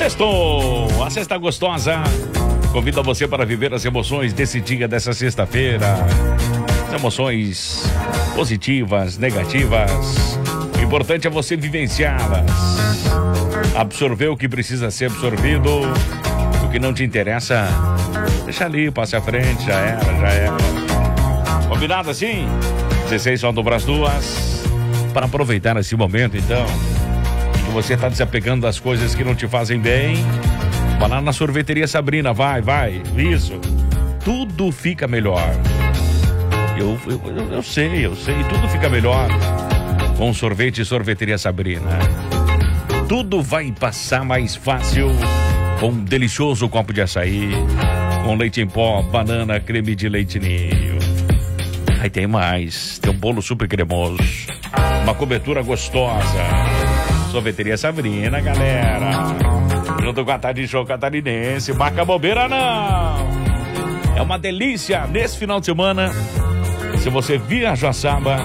Sextou, a sexta gostosa. Convido você para viver as emoções desse dia, dessa sexta-feira. As emoções positivas, negativas. O importante é você vivenciá-las. Absorver o que precisa ser absorvido. O que não te interessa, deixa ali, passe à frente, já era. Combinado assim? 16 só dobrar as duas. Para aproveitar esse momento, então, que você está desapegando das coisas que não te fazem bem. Vai lá na sorveteria Sabrina, vai. Isso. Tudo fica melhor. Eu sei. Tudo fica melhor com sorvete e sorveteria Sabrina. Tudo vai passar mais fácil com um delicioso copo de açaí, com leite em pó, banana, creme de leite ninho. Aí tem mais. Tem um bolo super cremoso. Uma cobertura gostosa. Sorveteria Sabrina, galera. Junto com a Tarde Show Catarinense. Marca bobeira, não. É uma delícia. Nesse final de semana, se você via Joaçaba,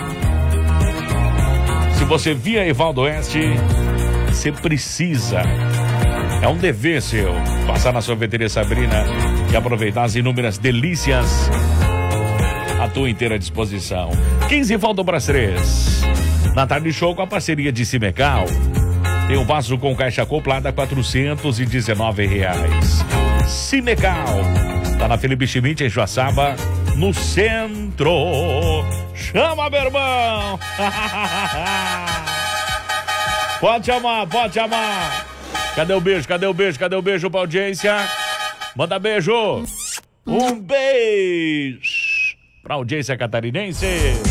se você via Evaldo Oeste, você precisa. É um dever seu passar na Sorveteria Sabrina e aproveitar as inúmeras delícias à tua inteira disposição. 15 faltam para as 3. Na Tarde Show com a parceria de Cimecal. Tem um vaso com caixa acoplada, R$419. Cimecal. Tá na Felipe Schmidt, em Joaçaba, no centro. Chama, meu irmão. Pode chamar. Cadê o beijo pra audiência? Manda beijo. Um beijo pra audiência catarinense.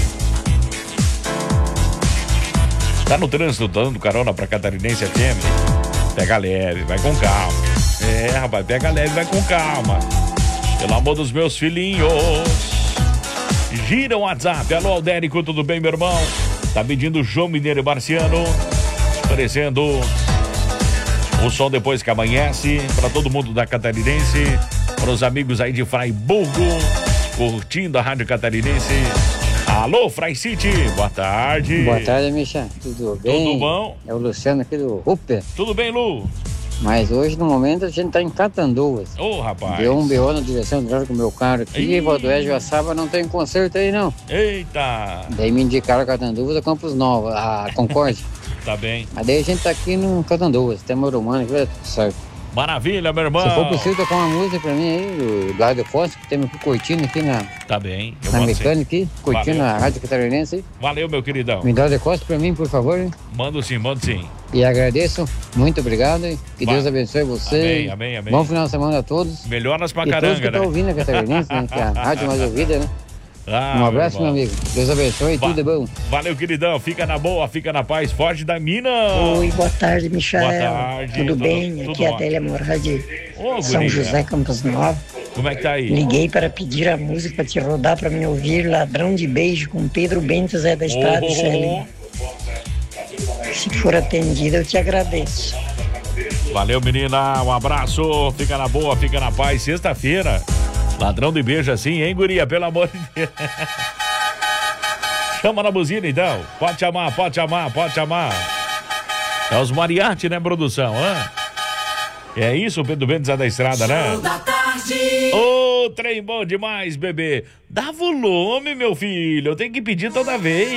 Tá no trânsito dando carona pra Catarinense FM? Pega leve, vai com calma. Rapaz, pega leve, vai com calma. Pelo amor dos meus filhinhos. Gira o WhatsApp. Alô, Aldérico, tudo bem, meu irmão? Tá pedindo João Mineiro e Marciano. Oferecendo o som depois que amanhece. Pra todo mundo da Catarinense. Para os amigos aí de Fraiburgo. Curtindo a Rádio Catarinense. Alô, Fry City, boa tarde. Boa tarde, Micha. Tudo bem? Tudo bom? É o Luciano aqui do Upper. Tudo bem, Lu? Mas hoje, no momento, a gente tá em Catanduas. Ô, rapaz. Deu um BO na direção do com o meu carro aqui. Ih. Valdoé, Joaçaba, não tem conserto aí, não. Eita. Daí me indicaram Catanduas a Campos Novos, a Concórdia. Tá bem. Mas daí a gente tá aqui no Catanduas, tem Morumana, que vai tudo certo. Maravilha, meu irmão. Se for possível, tocar uma música pra mim aí, do Lado Costa, que temos aqui curtindo aqui na Tá bem. Eu na mando mecânica sim. aqui, curtindo Valeu. a Rádio Catarinense aí. Valeu, meu queridão. Me dá de costa pra mim, por favor, hein? Mando sim. E agradeço, muito obrigado, e que Deus abençoe você. Amém. Bom final de semana a todos. Melhoras pra E todos que caranga, estão né? ouvindo a Catarinense, né? Que é a rádio mais ouvida, né? Um abraço, meu amigo. Deus abençoe, tudo de bom. Valeu, queridão. Fica na boa, fica na paz. Forte da mina. Oi, boa tarde, Michael. Boa tarde. Tudo bem? Tudo Aqui é a ótimo. Adélia Moraes de Ô, São guria. José, Campos Novos. Como é que tá aí? Liguei para pedir a música para te rodar para me ouvir Ladrão de Beijo com Pedro Bento Zé da Estrada e Celinho. Se for atendida, eu te agradeço. Valeu, menina. Um abraço. Fica na boa, fica na paz. Sexta-feira. Ladrão de beijo assim, hein, guria? Pelo amor de Deus. Chama na buzina, então. Pode chamar. É os mariachi, né, produção? Hã? É isso, Pedro Bento Zé da Estrada, né? Show da tarde. Ô, trem bom demais, bebê. Dá volume, meu filho. Eu tenho que pedir toda vez.